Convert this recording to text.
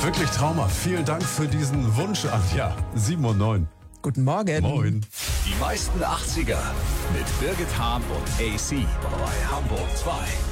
Wirklich traumhaft. Vielen Dank für diesen Wunsch, Anja. 7 und 9. Guten Morgen. Moin. Die meisten 80er mit Birgit Hahn und AC bei Hamburg 2.